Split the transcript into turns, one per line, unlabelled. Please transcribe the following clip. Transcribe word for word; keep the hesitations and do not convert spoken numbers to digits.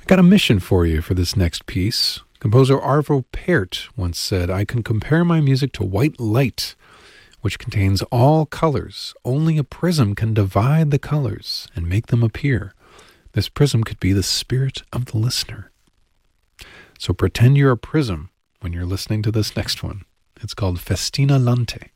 I got a mission for you for this next piece. Composer Arvo Pärt once said, "I can compare my music to white light, which contains all colors. Only a prism can divide the colors and make them appear. This prism could be the spirit of the listener." So pretend you're a prism when you're listening to this next one. It's called Festina Lente.